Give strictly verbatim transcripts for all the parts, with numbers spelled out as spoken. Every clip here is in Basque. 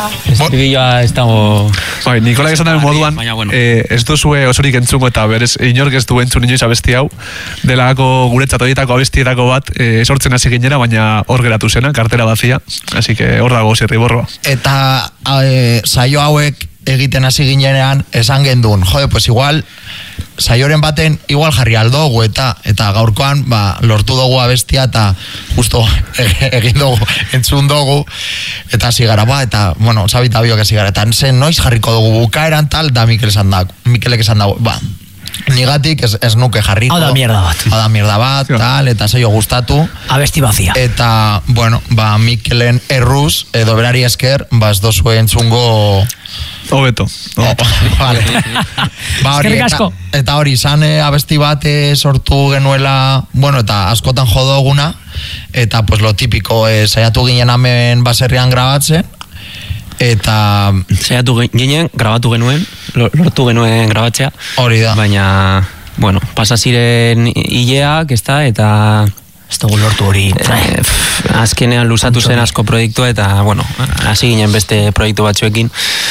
Estribilloa ez dago... Bai, Nikolak esan dago moduan, bueno. eh, ez duzue osorik entzungo eta berez, inork ez du entzun inoiz abesti hau, delako guretzat horietako abestietako bat, eh, sortzen hasi ginera, baina hor geratu zena, kartera bazia, así que hor dago zirriborroa. Eta eh, saio hauek egiten hasi ginenean, esan gendun, jode, pues igual, saioren baten igual jarri aldogu eta eta gaurkoan ba, lortu dugu abestia eta justo egin dugu, entzun dugu eta hasi gara ba, eta bueno, sabita biok hasi gara, eta zen noiz jarriko dugu bukaeran tal, da Mikel esan dago, Mikelek esan dago, ba, nigatik ez, ez nuke jarriko. Hau da mierda bat. Hau da mierda bat, tal, eta saio gustatu. Abesti bazia. Eta, bueno, ba, Mikelen erruz, edo berari esker, ba, ez dozu entzungo... Hobeto. Oh, vale. Ba, hori, eta, eta hori, izan eh, abesti bat eh, sortu genuela, bueno, eta askotan jodoguna, eta pues lo típico, eh, saiatu ginen hemen baserrian grabatzen, eta... Saiatu ginen, grabatu genuen, lortu genuen grabatzea. Hori da. Baina, bueno, pasa ziren hileak, ez da, eta... Ez dugu lortu hori. Eh, azkenean luzatu zen asko proiektua, eta, bueno, hasi ginen beste proiektu batzuekin,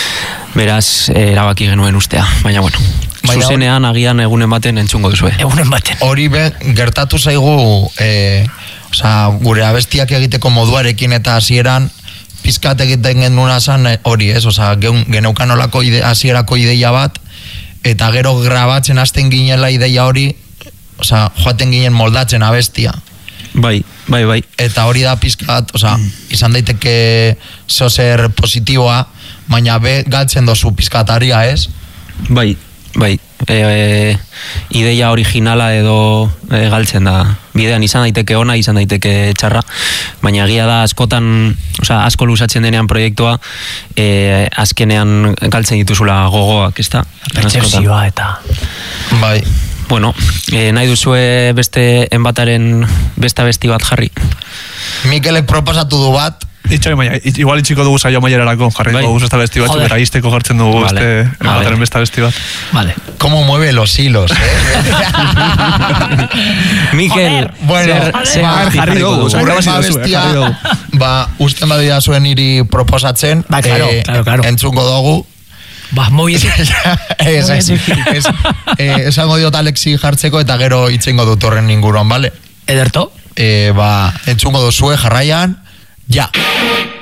beraz, erabaki genuen ustea. Baina, bueno, baina zuzenean agian egunen baten entzungo duzue. Egunen baten. Hori be, gertatu zaigu, eh, oza, gure abestiak egiteko moduarekin eta hasieran pizkat egiten genduna zan hori, ez? Oza, geneukan olako ide, hasierako ideia bat, eta gero grabatzen hasten ginela ideia hori, oza, joaten ginen moldatzen abestia. Bai, bai, bai. Eta hori da pizkat, oza, mm. izan daiteke zozer positiboa, baina be galtzen dozu pizkataria, ez? Bai, bai. E, e, ideia originala edo e, galtzen da. Bidean izan daiteke ona, izan daiteke txarra, baina egia da askotan, oza, asko luzatzen denean proiektua, e, azkenean galtzen dituzula gogoak, ez da? Pertsepzioa eta... Bai. Bueno, eh, nahi duzue beste enbataren besta besti bat jarri. Mikelek proposatu du bat. Itxo, baina, igual itxiko dugu saio amaierarako, jarriko dugu esta besti bat, eta izteko jartzen dugu vale. Este enbataren besta besti bat. Vale. Como mueve los hilos, eh? Mikel, bueno, zer jarri dugu, bestia, ba, usten badira zuen hiri proposatzen, ba, claro, eh, claro, claro. entzungo dugu. Ba, moi ez. Ez, ez, ez. Esango diot Alexi jartzeko eta gero itzengo dut horren inguruan, bale? Ederto? Eh, ba, entzungo duzue jarraian, ja.